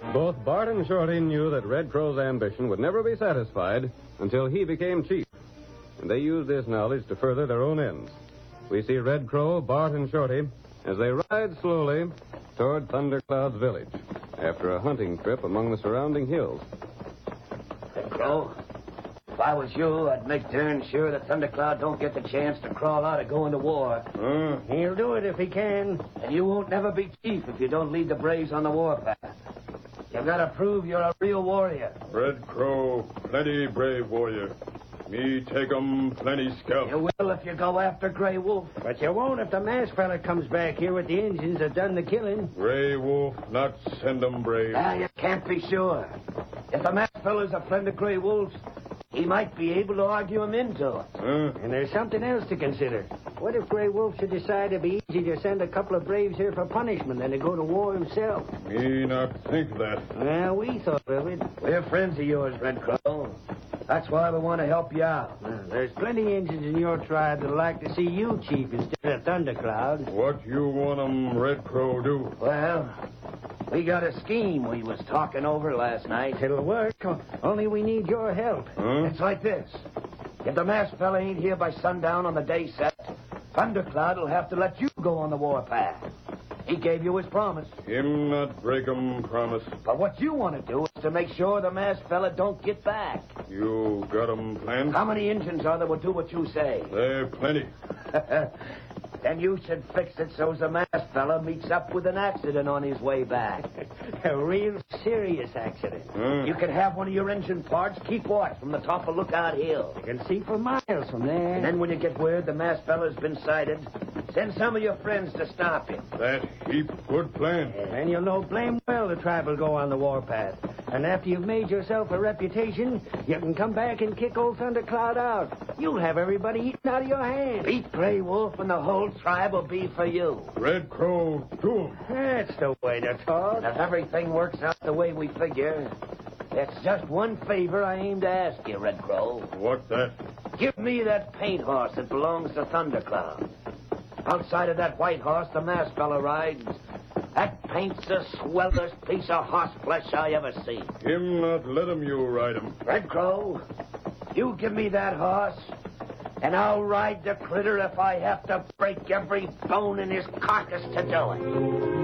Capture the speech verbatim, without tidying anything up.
Both Bart and Shorty knew that Red Crow's ambition would never be satisfied until he became chief. And they used this knowledge to further their own ends. We see Red Crow, Bart, and Shorty as they ride slowly toward Thundercloud's village after a hunting trip among the surrounding hills. Red Crow, if I was you, I'd make darn sure that Thundercloud don't get the chance to crawl out of going to war. Uh, he'll do it if he can. And you won't never be chief if you don't lead the braves on the warpath. You've got to prove you're a real warrior. Red Crow, plenty brave warrior. Me take 'em plenty scalp. You will if you go after Grey Wolf. But you won't if the masked fella comes back here with the Indians that done the killing. Grey Wolf, not send 'em brave. Ah, you can't be sure. If the masked fella's a friend of Grey Wolf's, he might be able to argue him into it. Huh? And there's something else to consider. What if Grey Wolf should decide it'd be easy to send a couple of braves here for punishment than to go to war himself? Me not think that. Well, we thought of it. We're friends of yours, Red Crow. That's why we want to help you out. Well, there's plenty Indians in your tribe that'd like to see you chief instead of Thundercloud. What you want 'em Red Crow do? Well, we got a scheme we was talking over last night. It'll work, only we need your help. Huh? It's like this. If the masked fella ain't here by sundown on the day set, Thundercloud will have to let you go on the warpath. He gave you his promise. Him not break 'em promise. But what you want to do is to make sure the masked fella don't get back. You got 'em planned? How many Indians are there will do what you say? There plenty. Then you should fix it so's the masked fella meets up with an accident on his way back. A real serious accident. Huh? You can have one of your engine parts keep watch from the top of Lookout Hill. You can see for miles from there. And then when you get word the masked fella's been sighted, send some of your friends to stop him. That heap good plan. And you'll know blame well the tribe will go on the warpath. And after you've made yourself a reputation, you can come back and kick old Thundercloud out. You'll have everybody eating out of your hand. Beat Grey Wolf and the whole tribe will be for you. Red Crow, do 'em. That's the way to talk. And if everything works out the way we figure, there's just one favor I aim to ask you, Red Crow. What that? Give me that paint horse that belongs to Thundercloud. Outside of that white horse the masked fella rides, that paint's the swellest piece of horse flesh I ever seen. Him not let 'em you ride 'em. Red Crow, you give me that horse, and I'll ride the critter if I have to break every bone in his carcass to do it.